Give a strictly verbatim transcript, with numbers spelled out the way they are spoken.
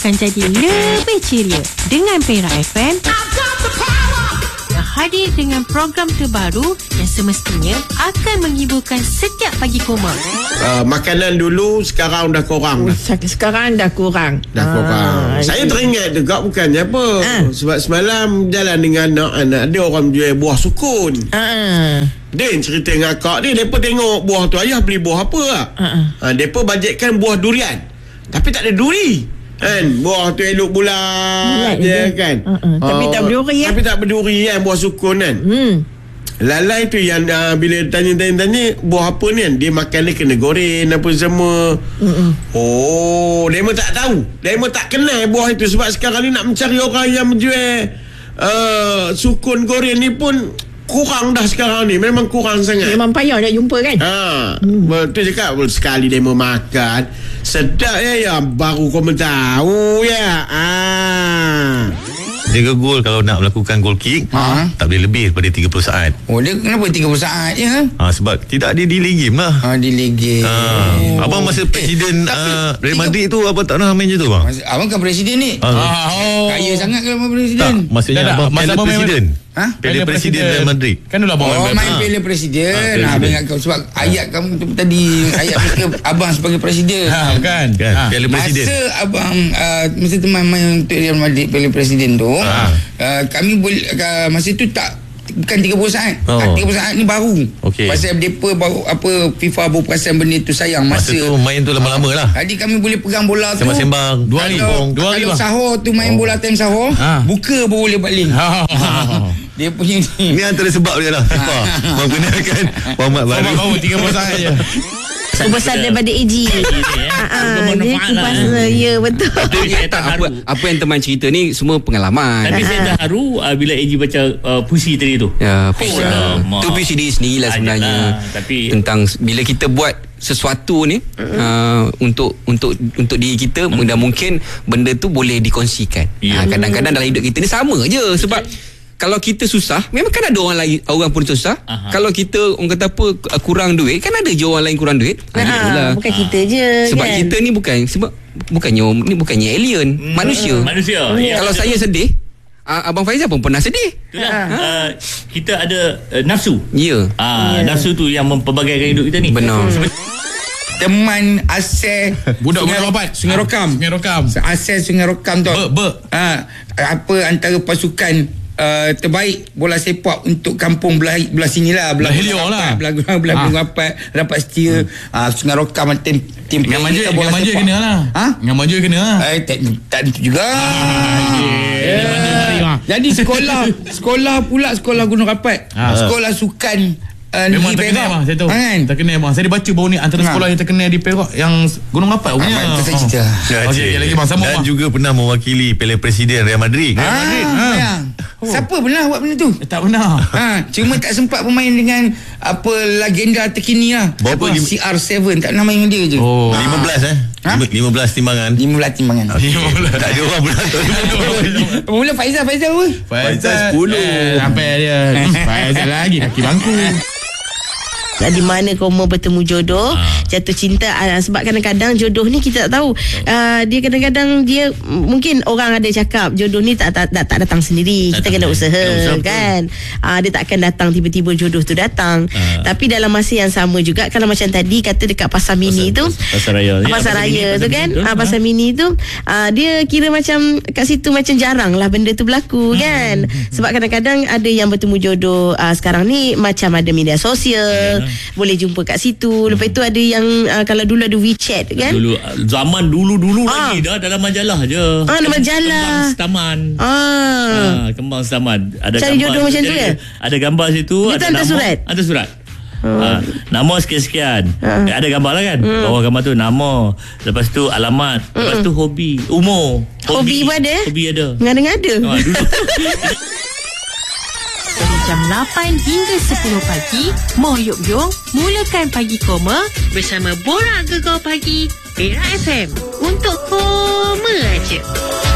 akan jadi lebih ceria dengan Perak F M yang hadir dengan program terbaru yang semestinya akan menghiburkan setiap pagi koma. Uh, makanan dulu sekarang dah kurang. Oh, sekarang dah kurang. Dah kurang. Ah, Saya teringat juga bukannya apa. Ah. Sebab semalam jalan dengan anak-anak dia orang jual buah sukun. Ah. Dia cerita dengan akak dia, mereka tengok buah tu, ayah beli buah apa lah. Uh-uh. Ha, mereka bajetkan buah durian, tapi tak ada duri kan. Buah tu elok bulat je kan. Uh-uh. Uh, tapi tak berduri Tapi tak berduri kan, buah sukun kan. hmm. Lalai tu yang uh, bila tanya-tanya buah apa ni kan, dia makan dia kena goreng apa semua. uh-uh. Oh, dia memang tak tahu, dia memang tak kenal buah itu. Sebab sekarang ni nak mencari orang yang menjual uh, sukun goreng ni pun kurang dah sekarang ni. Memang kurang sangat. Memang payah nak jumpa kan. Ha, hmm. Betul cakap. Sekali dia mau makan sedap ya, ya baru kau tahu ya. Ah. Dia gol kalau nak melakukan goal kick, ha? Tak boleh lebih daripada tiga puluh saat. Oh, dia kenapa tiga puluh saat je? Ha? Ha, sebab tidak ada delay game lah. Ha, delay game. Ha. Oh. Abang masa presiden eh, uh, Real Madrid tu abang tak pernah main je tu bang? Masa, abang kan presiden ni. Ha. Oh. Kaya sangat kalau abang presiden. Tak, maksudnya tak, abang masa abang presiden. Ha? Piala Presiden Real Madrid. Kan dulu abang oh, main Piala Presiden. Ha, abang ingat kau sebab ha. ayat kamu tu tadi ayat mereka abang sebagai presiden. Ha, kan? Kan. Ha. Piala Presiden. Masa abang uh, masa teman main untuk Real Madrid Piala Presiden tu, ha. uh, kami boleh uh, masa tu tak bukan tiga puluh saat. Oh. tiga puluh saat ni baru. Okay. Pasal depa baru apa FIFA baru perasan benda tu sayang masa, masa tu main tu lama-lama lah. Jadi kami boleh pegang bola tu sembang-sembang dua hari bang. Dua hari bang. Sahur tu main oh. bola time sahur, ha. buka baru boleh balik. Ha. Dia punya ni. Ni antara sebab dia lah FIFA membenarkan format baru. Format baru tiga puluh saat je. Besar daripada A G. Ah, dia kupas lah. Ya, betul. Tapi saya tak apa, apa yang teman cerita ni semua pengalaman. Tapi saya dah haru uh, bila A G baca uh, puisi tadi tu. Ya, puisi. Tu puisi dia sendiri lah sebenarnya. Tapi tentang bila kita buat sesuatu ni uh-huh. uh, untuk untuk untuk diri kita, uh-huh. mudah mungkin benda tu boleh dikongsikan. Yeah. Ha, kadang-kadang dalam hidup kita ni sama je sebab okay. kalau kita susah, memang kan ada orang lain, orang pun susah. Aha. Kalau kita orang kata apa kurang duit, kan ada je orang lain kurang duit. Ha, ha, bukan ha. kita je. Sebab kan? kita ni bukan sebab bukannya ni bukannya alien, hmm. manusia. Manusia. Hmm. Ya, kalau betul. Saya sedih, Abang Faizal pun pernah sedih. Itulah. Ha. Uh, kita ada uh, nafsu. Ya. Ah, ya. Nafsu tu yang mempelbagaikan hidup kita ni. Benar. Hmm. Teman Asal budak Sungai Robat, Sungai Rokam. Sungai Rokam. Asal Sungai Rokam tu. Ber, ber. Ha, apa antara pasukan Uh, terbaik bola sepak untuk kampung belah belah sinilah belah Helio lah belah belah belah ha. Rapat rapat setia hmm. uh, Sungai Rokam tim tim yang manja yang manja kena lah ha yang manja kena lah eh tak tak itu juga ah, yeah. Yeah. Jadi sekolah sekolah pula sekolah Gunung Rapat ha. Sekolah sukan Uh, memang terkenal bang, saya tahu kan? Terkenal bang. Saya baca baru ni antara ha. sekolah yang terkenal di Perak yang Gunung Rapat punya. Ah, itu saya cerita. Oh. Okey, lagi bang sama. Dan bang. juga pernah mewakili Piala Presiden Real Madrid. Real Madrid. Ha. ha. Oh. Siapa pernah buat benda tu? Eh, tak pernah. Ha, cuma tak sempat bermain dengan apa legenda terkini lah. Berapa C R tujuh tak pernah main dengan dia je. Oh, ha. lima belas eh. Ha? lima belas timbangan. lima belas timbangan. Okay. Tak ada orang beratur. Mula Faizal Faizal apa? Faizal sepuluh. Eh, sampai dia. Faizal lagi kaki bangku. Di mana koma bertemu jodoh, ha. jatuh cinta, uh, sebab kadang-kadang jodoh ni kita tak tahu. Uh, dia kadang-kadang dia mungkin orang ada cakap jodoh ni tak tak, tak, tak datang sendiri. Kita kena usaha, usaha kan. Uh, dia tak akan datang tiba-tiba jodoh tu datang. Ha. Tapi dalam masa yang sama juga, kalau macam tadi kata dekat pasar mini pasar, tu, pasar raya, pasar, ya, pasar raya tu kan, tu, uh, pasar ha. mini tu, uh, dia kira macam kat situ macam jarang lah benda tu berlaku, hmm. kan. Sebab kadang-kadang ada yang bertemu jodoh uh, sekarang ni macam ada media sosial. Yeah. Boleh jumpa kat situ. Lepas tu ada yang uh, kalau dulu ada WeChat kan. Dulu zaman dulu-dulu ah. lagi dah dalam majalah je. Ah, dalam majalah. Kembang Setaman. Ah. ah kembang Setaman. Ada cari gambar jodoh macam tu ya. Ada gambar situ, dia ada hantar nama, surat. Ada surat. Hmm. Ah, nama sekian-sekian. Ah. Ada gambar lah kan. Hmm. Bawah gambar tu nama, lepas tu alamat, hmm. lepas tu hobi, umur. Hobi, hobi pun ada. Hobi ada. Ngada-ngada. Ah, dulu. Jam lapan hingga sepuluh pagi, Mohyuk Yong mulakan Pagi Koma bersama Borak Gegar Pagi Perak F M untuk koma aja.